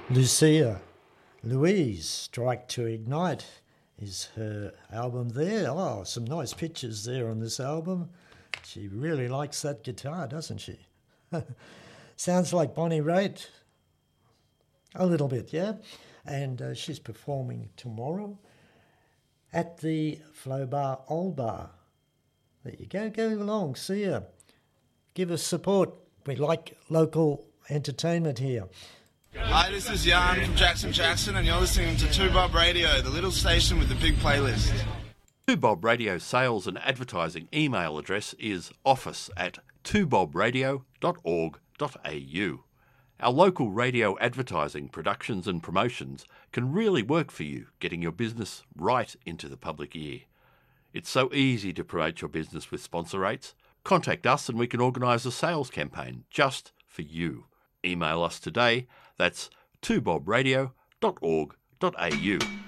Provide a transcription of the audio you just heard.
Lucia Louise, Strike to Ignite is her album there. Oh, some nice pictures there on this album. She really likes that guitar, doesn't she? Sounds like Bonnie Raitt. A little bit, yeah? And she's performing tomorrow at the Flow Bar Old Bar. There you go. Go along, see her. Give us support. We like local entertainment here. Hi, this is Jan from Jackson, and you're listening to 2Bob Radio, the little station with the big playlist. 2Bob Radio sales and advertising email address is office@2bobradio.org.au. Our local radio advertising, productions and promotions can really work for you, getting your business right into the public ear. It's so easy to promote your business with sponsor rates. Contact us and we can organise a sales campaign just for you. Email us today. That's 2bobradio.org.au.